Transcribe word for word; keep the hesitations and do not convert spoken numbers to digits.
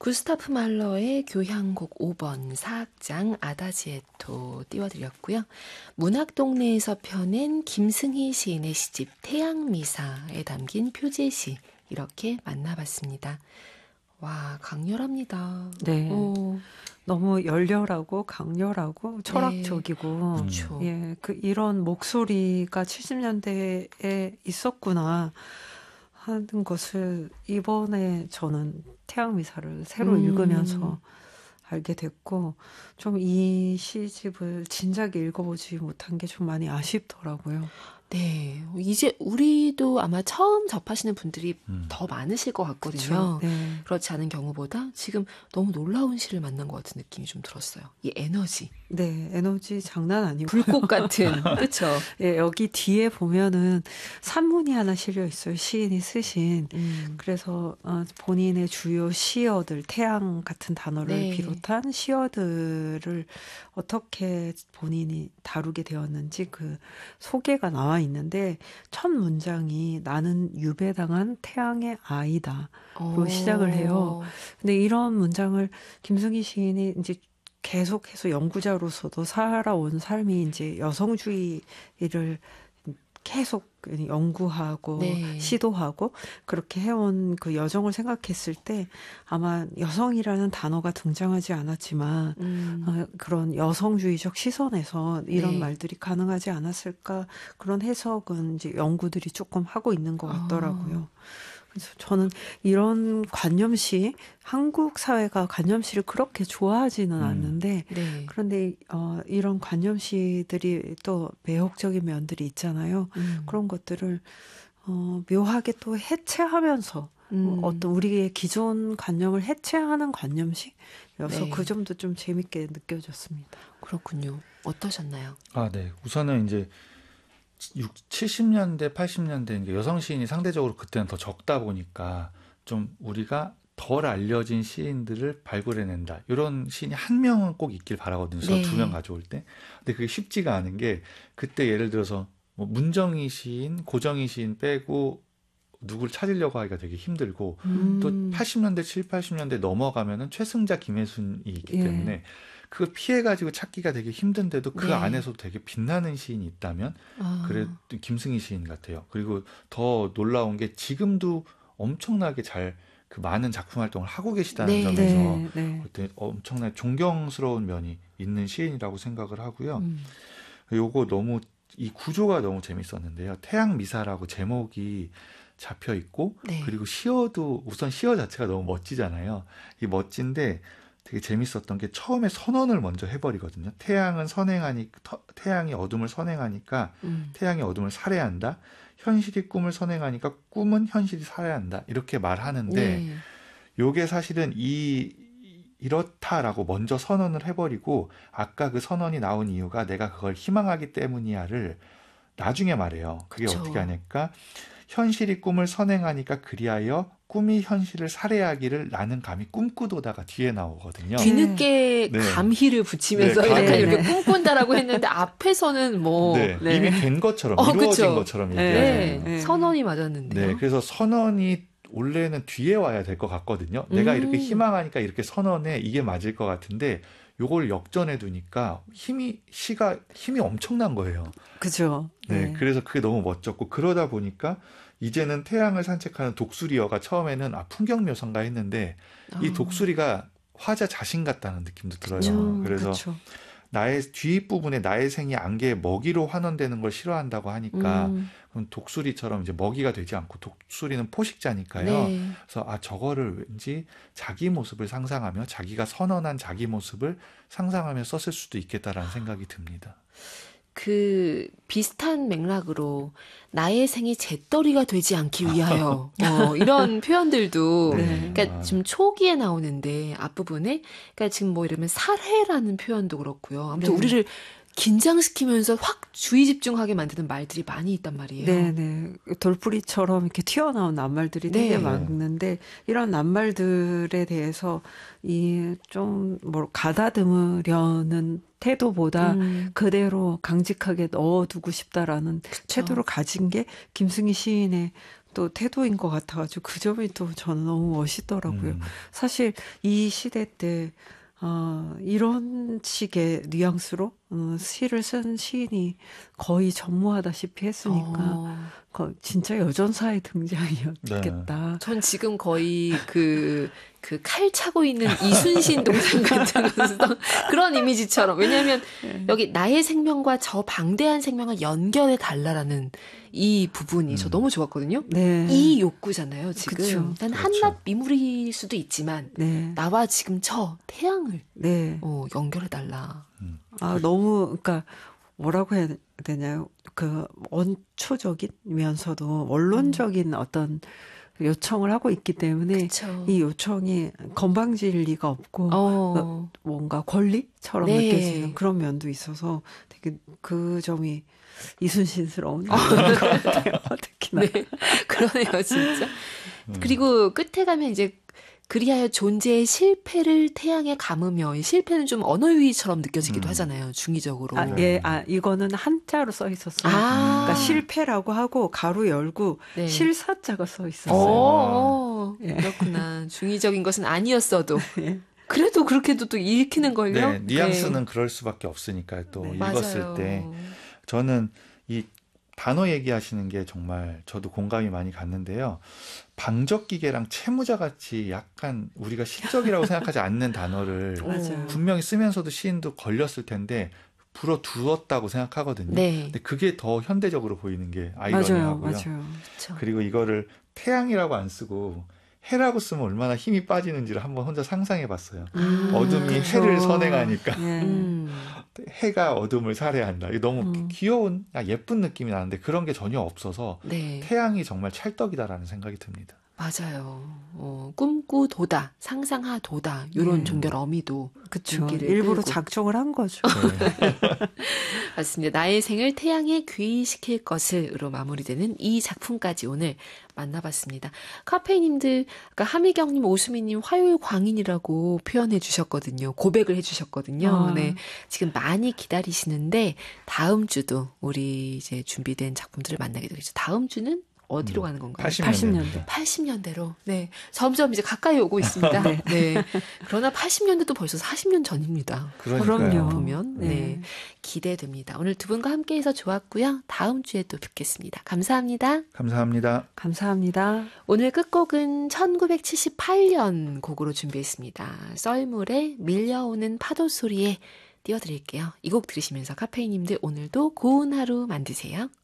구스타프 말러의 교향곡 오 번 사악장 아다지에토 띄워드렸고요. 문학동네에서 펴낸 김승희 시인의 시집 태양미사에 담긴 표제시 이렇게 만나봤습니다. 와, 강렬합니다. 네. 오. 너무 열렬하고 강렬하고 철학적이고, 네. 그렇죠. 예, 그 이런 목소리가 칠십 년대에 있었구나 하는 것을 이번에 저는 태양미사를 새로 음. 읽으면서 알게 됐고, 좀 이 시집을 진작에 읽어보지 못한 게 좀 많이 아쉽더라고요. 네, 이제 우리도 아마 처음 접하시는 분들이 음. 더 많으실 것 같거든요. 그쵸? 네. 그렇지 않은 경우보다 지금 너무 놀라운 시를 만난 것 같은 느낌이 좀 들었어요. 이 에너지. 네, 에너지 장난 아니고. 불꽃 같은, 그렇죠? 예, 여기 뒤에 보면은 산문이 하나 실려 있어요. 시인이 쓰신. 음. 그래서 어, 본인의 주요 시어들, 태양 같은 단어를 네. 비롯한 시어들을 어떻게 본인이 다루게 되었는지 그 소개가 나와 있는데, 첫 문장이 나는 유배당한 태양의 아이다. 로 시작을 해요. 근데 이런 문장을 김승희 시인이 이제 계속해서 연구자로서도 살아온 삶이 이제 여성주의를 계속 연구하고 네. 시도하고 그렇게 해온 그 여정을 생각했을 때 아마 여성이라는 단어가 등장하지 않았지만 음. 어, 그런 여성주의적 시선에서 이런 네. 말들이 가능하지 않았을까, 그런 해석은 이제 연구들이 조금 하고 있는 것 같더라고요. 아. 그래서 저는 이런 관념시, 한국 사회가 관념시를 그렇게 좋아하지는 음. 않는데, 네. 그런데 어, 이런 관념시들이 또 매혹적인 면들이 있잖아요. 음. 그런 것들을 어, 묘하게 또 해체하면서 음. 어떤 우리의 기존 관념을 해체하는 관념시여서 네. 그 점도 좀 재밌게 느껴졌습니다. 그렇군요. 어떠셨나요? 아, 네. 우선은 이제 육십, 칠십 년대, 팔십 년대 이제 여성 시인이 상대적으로 그때는 더 적다 보니까 좀 우리가 덜 알려진 시인들을 발굴해낸다. 이런 시인이 한 명은 꼭 있길 바라거든요. 저 네. 두 명 가져올 때. 근데 그게 쉽지가 않은 게, 그때 예를 들어서 뭐 문정희 시인, 고정희 시인 빼고 누굴 찾으려고 하기가 되게 힘들고, 음. 또 팔십 년대, 칠십, 팔십 년대 넘어가면은 최승자, 김혜순이 있기 예. 때문에 그걸 피해가지고 찾기가 되게 힘든데도 그 네. 안에서도 되게 빛나는 시인이 있다면 아. 그래 김승희 시인 같아요. 그리고 더 놀라운 게 지금도 엄청나게 잘 그 많은 작품 활동을 하고 계시다는 네. 점에서 네, 네. 그때 엄청나게 존경스러운 면이 있는 시인이라고 생각을 하고요. 음. 요거 너무 이 구조가 너무 재밌었는데요. 태양 미사라고 제목이 잡혀 있고, 네. 그리고 시어도 우선 시어 자체가 너무 멋지잖아요. 이 멋진데 되게 재밌었던 게 처음에 선언을 먼저 해버리거든요. 태양은 선행하니 태양이 어둠을 선행하니까 음. 태양이 어둠을 살해한다. 현실이 꿈을 선행하니까 꿈은 현실이 살해한다. 이렇게 말하는데 네. 요게 사실은 이 이렇다라고 먼저 선언을 해버리고, 아까 그 선언이 나온 이유가 내가 그걸 희망하기 때문이야를 나중에 말해요. 그게 그쵸. 어떻게 하니까 현실이 꿈을 선행하니까 그리하여 꿈이 현실을 살해하기를 나는 감히 꿈꾸도다가 뒤에 나오거든요. 뒤늦게 네. 감희를 붙이면서 네, 약간 감- 이렇게 네. 꿈꾼다라고 했는데 앞에서는 뭐 네, 네. 이미 된 것처럼 어, 이루어진 그쵸. 것처럼 네. 얘기하잖아요. 네. 네. 선언이 맞았는데요. 네, 그래서 선언이 원래는 뒤에 와야 될 것 같거든요. 내가 음. 이렇게 희망하니까 이렇게 선언해, 이게 맞을 것 같은데 요걸 역전해 두니까 힘이 시가 힘이 엄청난 거예요. 그죠. 네, 네. 그래서 그게 너무 멋졌고, 그러다 보니까 이제는 태양을 산책하는 독수리여가 처음에는 아 풍경 묘사인가 했는데 이 아. 독수리가 화자 자신 같다는 느낌도 들어요. 음, 그래서 그쵸. 나의 뒷부분에 나의 생이 안개의 먹이로 환원되는 걸 싫어한다고 하니까 음. 그럼 독수리처럼 이제 먹이가 되지 않고, 독수리는 포식자니까요. 네. 그래서 아 저거를 왠지 자기 모습을 상상하며 자기가 선언한 자기 모습을 상상하며 썼을 수도 있겠다라는 생각이 듭니다. 그 비슷한 맥락으로 나의 생이 재떨이가 되지 않기 위하여 어, 이런 표현들도 네. 그러니까 아. 지금 초기에 나오는데 앞부분에 그러니까 지금 뭐 이러면 살해라는 표현도 그렇고요. 아무튼 네. 우리를 긴장시키면서 확 주의 집중하게 만드는 말들이 많이 있단 말이에요. 네네. 돌뿌리처럼 이렇게 튀어나온 낱말들이 되게 네. 많은데, 이런 낱말들에 대해서 이 좀 뭐 가다듬으려는 태도보다 음. 그대로 강직하게 넣어두고 싶다라는 그쵸. 태도를 가진 게 김승희 시인의 또 태도인 것 같아가지고 그 점이 또 저는 너무 멋있더라고요. 음. 사실 이 시대 때 어, 이런 식의 뉘앙스로 어, 시를 쓴 시인이 거의 전무하다시피 했으니까 어. 거, 진짜 여전사의 등장이었겠다. 네. 전 지금 거의 그, 그 칼 차고 있는 이순신 동생 같은 그런 이미지처럼. 왜냐하면 네. 여기 나의 생명과 저 방대한 생명을 연결해 달라라는 이 부분이 음. 저 너무 좋았거든요. 네. 이 욕구잖아요, 지금. 그쵸. 난 그렇죠. 한낱 미물일 수도 있지만 네. 나와 지금 저 태양을 네. 어, 연결해 달라. 아, 너무, 그러니까, 뭐라고 해야 되냐요? 그, 원초적이면서도 원론적인 어떤 요청을 하고 있기 때문에 그쵸. 이 요청이 건방질 리가 없고, 어. 뭔가 권리처럼 네. 느껴지는 그런 면도 있어서 되게 그 점이 이순신스러운 것 같아요. 특히나. 네. 그러네요, 진짜. 음. 그리고 끝에 가면 이제 그리하여 존재의 실패를 태양에 감으며 이 실패는 좀 언어유희처럼 느껴지기도 음. 하잖아요. 중의적으로. 아, 예, 아, 이거는 한자로 써 있었어요. 아. 그러니까 실패라고 하고 가로 열고 네. 실사자가 써 어, 있었어요. 어, 예. 그렇구나. 중의적인 것은 아니었어도 예. 그래도 그렇게도 또 읽히는 걸요. 네, 뉘앙스는 그럴 수밖에 없으니까 또 네. 읽었을 맞아요. 때 저는 이 단어 얘기하시는 게 정말 저도 공감이 많이 갔는데요. 방적기계랑 채무자 같이 약간 우리가 실적이라고 생각하지 않는 단어를 맞아요. 분명히 쓰면서도 시인도 걸렸을 텐데 불어두었다고 생각하거든요. 네. 근데 그게 더 현대적으로 보이는 게 맞아요, 아이러니하고요. 맞아요. 그렇죠. 그리고 이거를 태양이라고 안 쓰고 해라고 쓰면 얼마나 힘이 빠지는지를 한번 혼자 상상해 봤어요. 음, 어둠이 그렇죠. 해를 선행하니까 예. 음. 해가 어둠을 살해한다. 이거 너무 음. 귀여운, 아, 예쁜 느낌이 나는데 그런 게 전혀 없어서 네. 태양이 정말 찰떡이다라는 생각이 듭니다. 맞아요. 어, 꿈꾸도다, 상상하도다, 이런 네. 종결 어미도 그쵸. 눈길을 일부러 끌고. 작정을 한 거죠. 네. 맞습니다. 나의 생을 태양에 귀시킬 것을으로 마무리되는 이 작품까지 오늘 만나봤습니다. 카페이님들, 아까 하미경님, 오수미님 화요일 광인이라고 표현해 주셨거든요. 고백을 해 주셨거든요. 아. 네. 지금 많이 기다리시는데 다음 주도 우리 이제 준비된 작품들을 만나게 되겠죠. 다음 주는 어디로 음, 가는 건가요? 팔십 팔십 년대. 년대. 팔십 년대로. 네. 점점 이제 가까이 오고 있습니다. 네. 네. 그러나 팔십 년대도 벌써 사십 년 전입니다. 그러니까요. 그럼요. 보면 네. 네. 기대됩니다. 오늘 두 분과 함께해서 좋았고요. 다음 주에 또 뵙겠습니다. 감사합니다. 감사합니다. 감사합니다. 오늘 끝곡은 천구백칠십팔 년 곡으로 준비했습니다. 썰물의 밀려오는 파도 소리에 띄워드릴게요. 이 곡 들으시면서 카페이님들 오늘도 고운 하루 만드세요.